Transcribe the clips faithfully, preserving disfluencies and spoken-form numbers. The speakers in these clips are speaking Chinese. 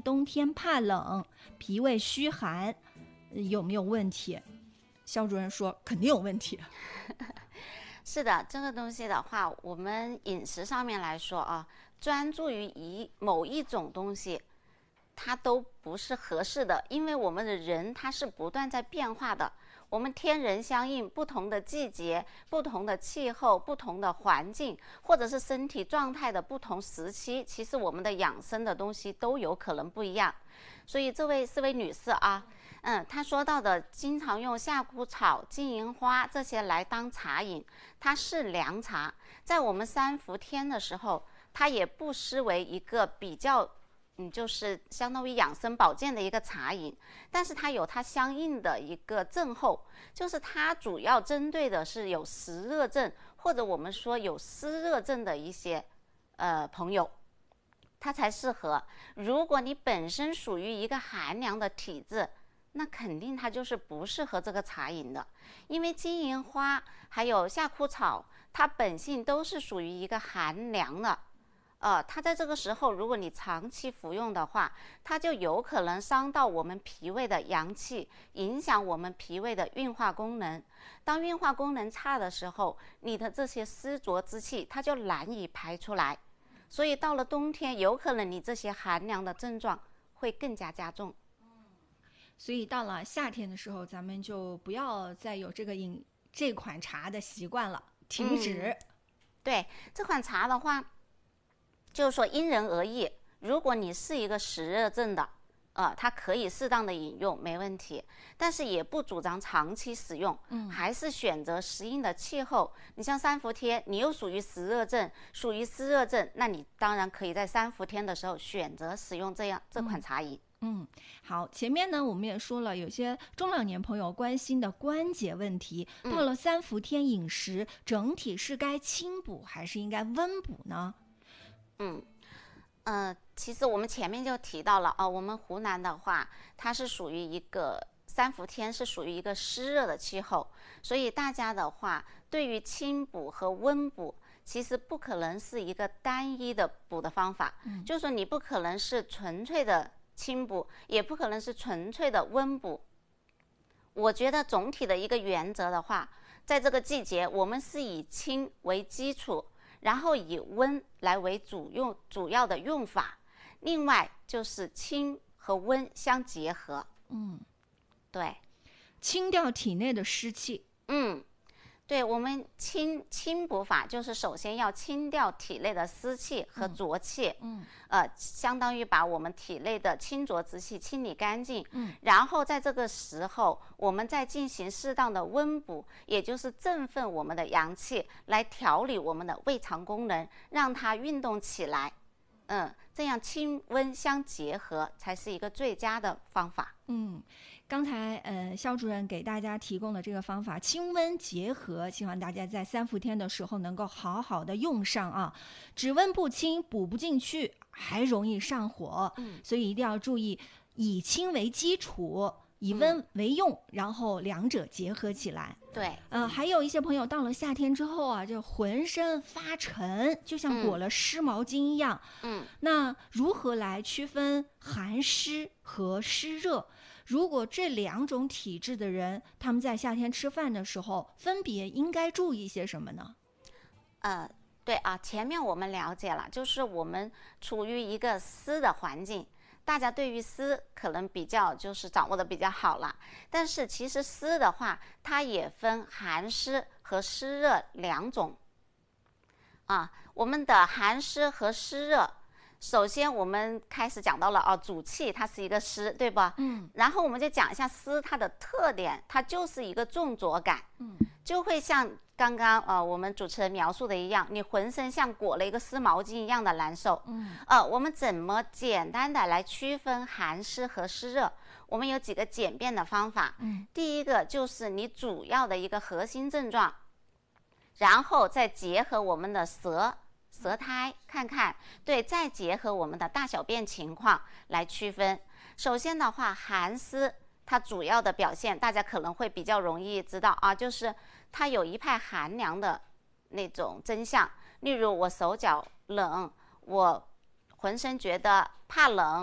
冬天怕冷，脾胃虚寒，有没有问题？肖主任说肯定有问题。 是的，这个东西的话，我们饮食上面来说啊，专注于一某一种东西，它都不是合适的，因为我们的人他是不断在变化的，我们天人相应，不同的季节、不同的气候、不同的环境，或者是身体状态的不同时期，其实我们的养生的东西都有可能不一样。所以这位这位女士啊，嗯，她说到的经常用夏枯草、金银花这些来当茶饮，它是凉茶，在我们三伏天的时候，它也不失为一个比较嗯，就是相当于养生保健的一个茶饮，但是它有它相应的一个症候，就是它主要针对的是有湿热症或者我们说有湿热症的一些呃朋友，它才适合。如果你本身属于一个寒凉的体质，那肯定它就是不适合这个茶饮的，因为金银花还有夏枯草，它本性都是属于一个寒凉的。呃，它在这个时候，如果你长期服用的话，它就有可能伤到我们脾胃的阳气，影响我们脾胃的运化功能。当运化功能差的时候，你的这些湿浊之气，它就难以排出来。所以到了冬天，有可能你这些寒凉的症状会更加加重。 所以到了夏天的时候，咱们就不要再有这个饮这款茶的习惯了，停止。 嗯、对，这款茶的话，就是说因人而异。如果你是一个湿热症的，呃，它可以适当的饮用，没问题。但是也不主张长期使用，嗯，还是选择适应的气候。你像三伏天，你又属于湿热症，属于湿热症，那你当然可以在三伏天的时候选择使用这样这款茶饮。 嗯，好，前面呢我们也说了，有些中老年朋友关心的关节问题， 嗯、 到了三伏天饮食，整体是该清补还是应该温补呢？ 嗯。呃，其实我们前面就提到了啊、呃，我们湖南的话，它是属于一个三伏天，是属于一个湿热的气候，所以大家的话，对于清补和温补，其实不可能是一个单一的补的方法，嗯、就是说你不可能是纯粹的清补，也不可能是纯粹的温补。我觉得总体的一个原则的话，在这个季节，我们是以清为基础，然后以温来为主用主要的用法，另外就是清和温相结合。 嗯， 对， 清掉体内的湿气。 嗯，对，我们清清补法就是首先要清掉体内的湿气和浊气，嗯，呃，相当于把我们体内的清浊之气清理干净，嗯，然后在这个时候，我们再进行适当的温补，也就是振奋我们的阳气，来调理我们的胃肠功能，让它运动起来。嗯，这样清温相结合才是一个最佳的方法。 嗯，刚才呃肖主任给大家提供的这个方法，清温结合，希望大家在三伏天的时候能够好好的用上啊。只温不清，补不进去，还容易上火。嗯，所以一定要注意，以清为基础，以温为用，嗯、然后两者结合起来。 对， 呃，还有一些朋友到了夏天之后啊，就浑身发沉，就像裹了湿毛巾一样。 嗯， 那如何来区分寒湿和湿热？如果这两种体质的人，他们在夏天吃饭的时候，分别应该注意些什么呢？ 呃，对啊，前面我们了解了，就是我们处于一个湿的环境。大家对于湿可能比较就是掌握的比较好了，但是其实湿的话，它也分寒湿和湿热两种。啊，我们的寒湿和湿热，首先我们开始讲到了哦，主气它是一个湿，对吧？嗯。然后我们就讲一下湿它的特点，它就是一个重浊感，嗯，就会像刚刚呃我们主持人描述的一样，你浑身像裹了一个湿毛巾一样的难受。嗯。呃，我们怎么简单的来区分寒湿和湿热？我们有几个简便的方法。嗯。第一个就是你主要的一个核心症状，然后再结合我们的舌。舌苔看看，对，再结合我们的大小便情况来区分。首先的话，寒湿它主要的表现，大家可能会比较容易知道啊，就是它有一派寒凉的那种征象，例如我手脚冷，我浑身觉得怕冷，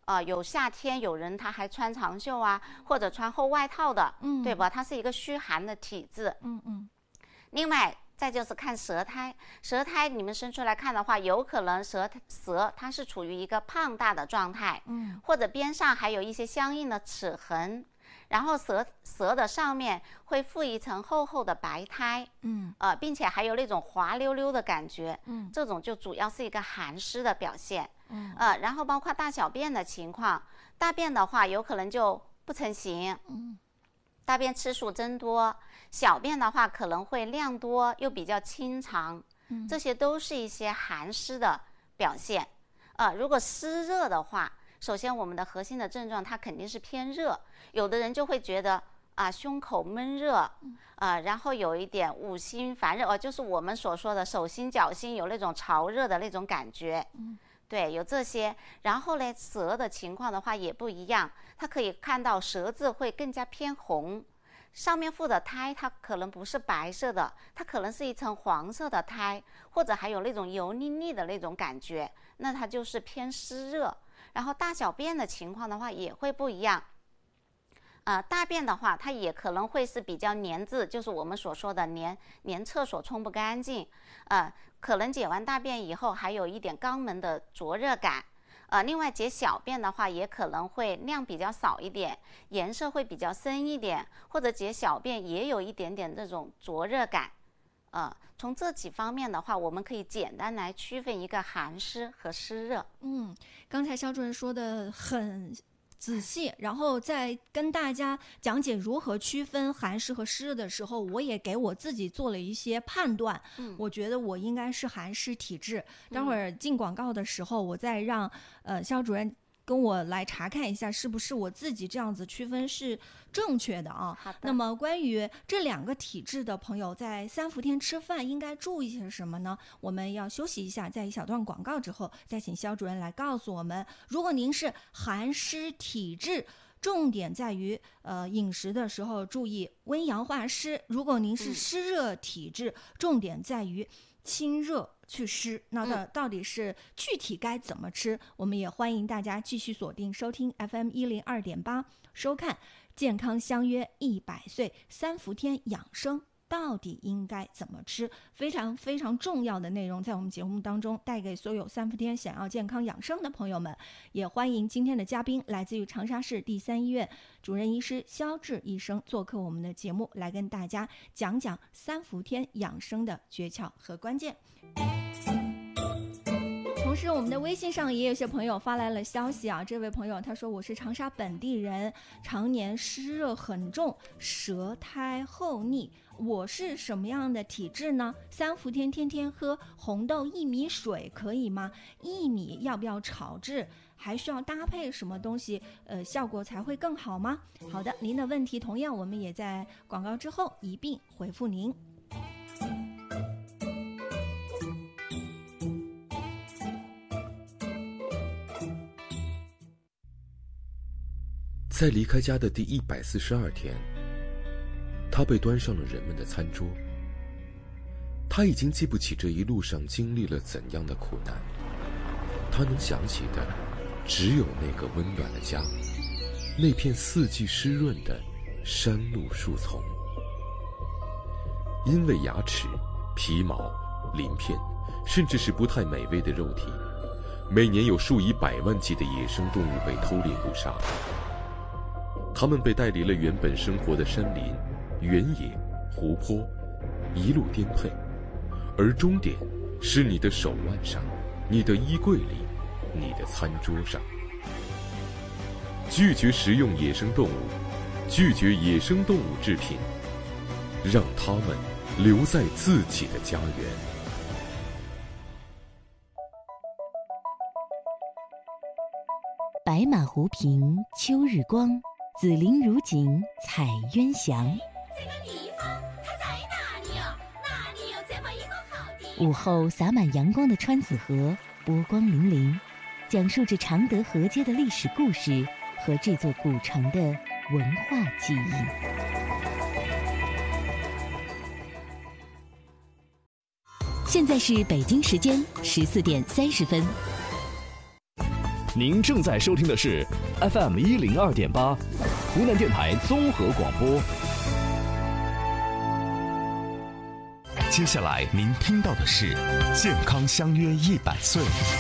呃，有夏天有人他还穿长袖啊，或者穿厚外套的， 嗯， 对吧？它是一个虚寒的体质。 嗯嗯。 另外，再就是看舌苔，舌苔你们伸出来看的话，有可能舌舌它是处于一个胖大的状态， 嗯， 或者边上还有一些相应的齿痕，然后舌舌的上面会附一层厚厚的白苔， 嗯， 呃，并且还有那种滑溜溜的感觉， 嗯， 这种就主要是一个寒湿的表现， 嗯， 呃，然后包括大小便的情况，大便的话有可能就不成形， 嗯， 大便次数增多，小便的话可能会量多又比较清长， 嗯， 这些都是一些寒湿的表现。呃，如果湿热的话，首先我们的核心的症状它肯定是偏热，有的人就会觉得啊胸口闷热，啊、呃，然后有一点五心烦热，呃，就是我们所说的手心脚心有那种潮热的那种感觉。 嗯， 对，有这些。然后呢，舌的情况的话也不一样，它可以看到舌质会更加偏红，上面附的苔它可能不是白色的，它可能是一层黄色的苔，或者还有那种油腻腻的那种感觉，那它就是偏湿热。然后大小便的情况的话也会不一样。呃，大便的话，它也可能会是比较黏滞，就是我们所说的黏黏厕所冲不干净，呃，可能解完大便以后还有一点肛门的灼热感，呃，另外解小便的话，也可能会量比较少一点，颜色会比较深一点，或者解小便也有一点点这种灼热感，呃，从这几方面的话，我们可以简单来区分一个寒湿和湿热。 嗯，刚才肖主任说的很仔细，然后在跟大家讲解如何区分寒湿和湿热的时候，我也给我自己做了一些判断。 嗯， 我觉得我应该是寒湿体质。待会儿进广告的时候，我再让呃肖主任跟我来查看一下，是不是我自己这样子区分是正确的啊？ 好的。 那么关于这两个体质的朋友，在三伏天吃饭应该注意些什么呢？我们要休息一下，在一小段广告之后，再请肖主任来告诉我们。如果您是寒湿体质，重点在于呃饮食的时候注意温阳化湿；如果您是湿热体质，嗯、重点在于清热祛湿。那到到底是具体该怎么吃？我们也欢迎大家继续锁定收听 F M 一零二点八，收看《健康相约一百岁》三伏天养生。到底应该怎么吃？非常非常重要的内容，在我们节目当中带给所有三伏天想要健康养生的朋友们。也欢迎今天的嘉宾来自于长沙市第三医院主任医师肖智医生做客我们的节目，来跟大家讲讲三伏天养生的诀窍和关键。同时我们的微信上也有些朋友发来了消息啊，这位朋友他说，我是长沙本地人，常年湿热很重，舌苔厚腻，我是什么样的体质呢？三伏天天天喝红豆薏米水可以吗？薏米要不要炒制？还需要搭配什么东西呃，效果才会更好吗？好的，您的问题同样我们也在广告之后一并回复您。 在离开家的第一百四十二天，他被端上了人们的餐桌。他已经记不起这一路上经历了怎样的苦难，他能想起的只有那个温暖的家，那片四季湿润的山路树丛。因为牙齿、皮毛、鳞片，甚至是不太美味的肉体，每年有数以百万计的野生动物被偷猎捕杀。他们被带离了原本生活的山林、原野、湖泊，一路颠沛，而终点是你的手腕上、你的衣柜里、你的餐桌上。拒绝食用野生动物，拒绝野生动物制品，让它们留在自己的家园。 白马湖畔秋日光，紫菱如锦彩鸳翔。 这个地方它在哪里哦？哪里有这么一个好地方？ 午后洒满阳光的川子河，波光粼粼，讲述着常德河街的历史故事和这座古城的文化记忆。现在是北京时间十四点三十分。 您正在收听的是 F M 一零二点八，湖南电台综合广播。 接下来您听到的是健康相约一百岁。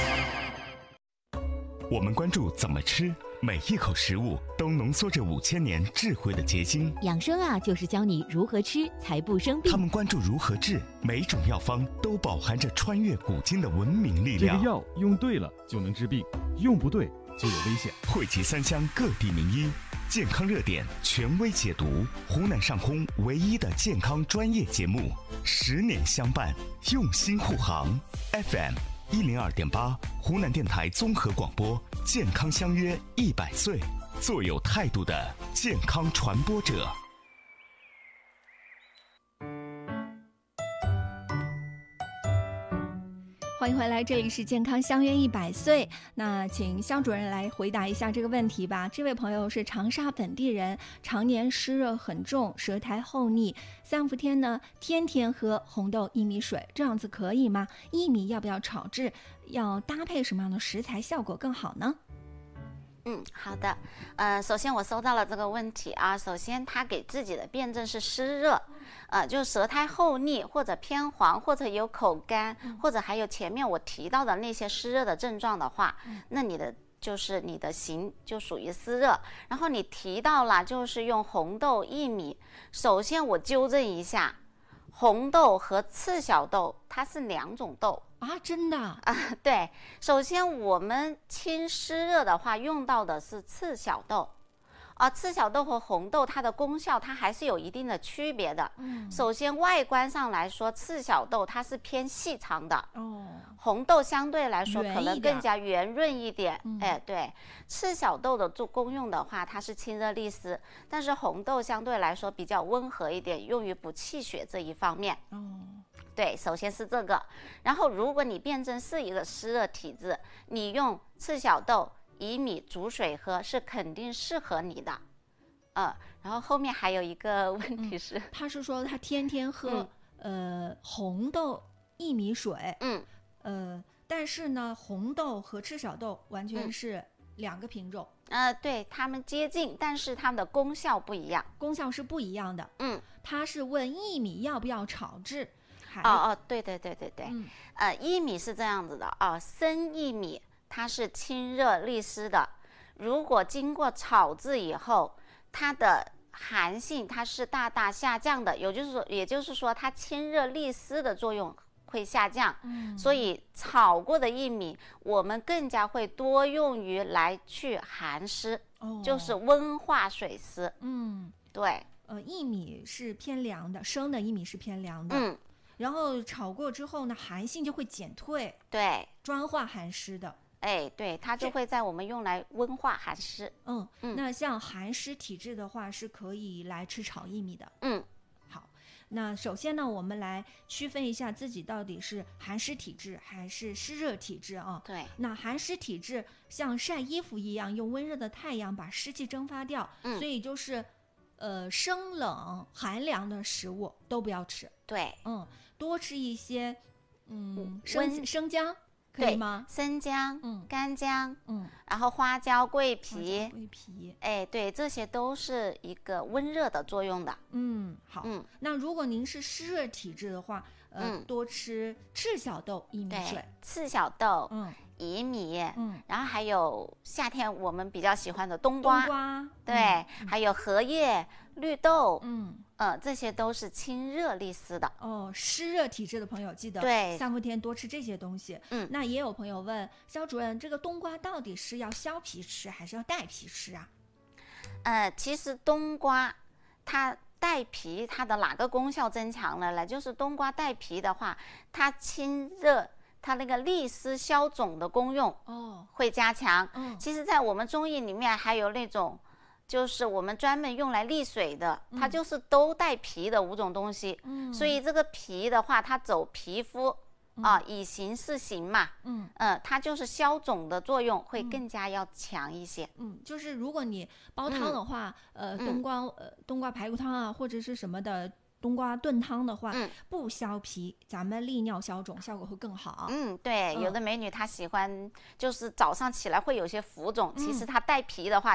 我们关注怎么吃，每一口食物都浓缩着五千年智慧的结晶。 养生啊，就是教你如何吃才不生病。 他们关注如何治，每种药方都饱含着穿越古今的文明力量。 这个药用对了就能治病，用不对就有危险。 汇集三湘各地名医，健康热点权威解读，湖南上空唯一的健康专业节目，十年相伴，用心护航。F M 一零二点八，湖南电台综合广播，健康相约一百岁，做有态度的健康传播者。 欢迎回来，这里是健康相约一百岁。那请肖主任来回答一下这个问题吧。这位朋友是长沙本地人，常年湿热很重，舌苔厚腻，三伏天呢天天喝红豆薏米水，这样子可以吗？薏米要不要炒制？要搭配什么样的食材效果更好呢？ 嗯，好的。呃，首先我收到了这个问题啊。首先，他给自己的辩证是湿热，呃，就是舌苔厚腻或者偏黄，或者有口干，嗯、或者还有前面我提到的那些湿热的症状的话，嗯、那你的就是你的型就属于湿热。然后你提到了就是用红豆薏米，首先我纠正一下，红豆和赤小豆它是两种豆。 啊，真的啊，对。首先，我们清湿热的话，用到的是赤小豆，啊，赤小豆和红豆它的功效它还是有一定的区别的。嗯，首先外观上来说，赤小豆它是偏细长的，哦，红豆相对来说可能更加圆润一点。嗯、哎，对，赤小豆的做功用的话，它是清热利湿，但是红豆相对来说比较温和一点，用于补气血这一方面。哦。对，首先是这个，然后如果你辩证是一个湿热体质，你用赤小豆、薏米煮水喝是肯定适合你的，呃，然后后面还有一个问题是， 嗯、他是说他天天喝、嗯、呃红豆薏米水，嗯，呃，但是呢，红豆和赤小豆完全是两个品种， 嗯、呃，对，它们接近，但是它们的功效不一样， 功效是不一样的，嗯，他是问薏米要不要炒制。 哦哦，对对对对对，嗯、呃，薏米是这样子的啊、哦，生薏米它是清热利湿的，如果经过炒制以后，它的寒性它是大大下降的，也就是说，也就是说它清热利湿的作用会下降，嗯，所以炒过的薏米我们更加会多用于来去寒湿，哦，就是温化水湿，嗯，对， 呃，薏米是偏凉的，生的薏米是偏凉的，嗯。然后炒过之后呢，寒性就会减退， 对， 专化寒湿的。 哎，对，它就会在我们用来温化寒湿。 嗯嗯，那像寒湿体质的话，是可以来吃炒薏米的。嗯，好，那首先呢，我们来区分一下自己到底是寒湿体质还是湿热体质啊？ 对， 那寒湿体质像晒衣服一样，用温热的太阳把湿气蒸发掉，嗯，所以就是，呃，生冷寒凉的食物都不要吃。 对， 嗯。多吃一些，嗯，生生姜可以吗？ 生姜、嗯，干姜，嗯，然后花椒、桂皮， 桂皮， 哎，对，这些都是一个温热的作用的。 嗯，好，嗯，那如果您是湿热体质的话，呃，嗯、多吃赤小豆薏米水， 赤小豆，嗯，薏米，嗯，然后还有夏天我们比较喜欢的冬瓜， 冬瓜， 对，嗯、还有荷叶、绿豆，嗯。呃，这些都是清热利湿的哦。湿热体质的朋友记得对三伏天多吃这些东西。嗯，那也有朋友问肖主任，这个冬瓜到底是要削皮吃还是要带皮吃啊？ 呃，其实冬瓜它带皮，它的哪个功效增强了呢？就是冬瓜带皮的话，它清热，它那个利湿消肿的功用哦会加强。嗯，其实，在我们中医里面还有那种。就是我们专门用来利水的，嗯、它就是都带皮的五种东西，嗯，所以这个皮的话，它走皮肤、嗯、啊，以形释形嘛，嗯呃，它就是消肿的作用会更加要强一些。 嗯，就是如果你煲汤的话，嗯、呃，冬瓜呃冬瓜排骨汤啊，或者是什么的， 冬瓜炖汤的话， 嗯不削皮，咱们利尿消肿效果会更好。 嗯，对， 嗯有的美女她喜欢，就是早上起来会有些浮肿，其实她带皮的话。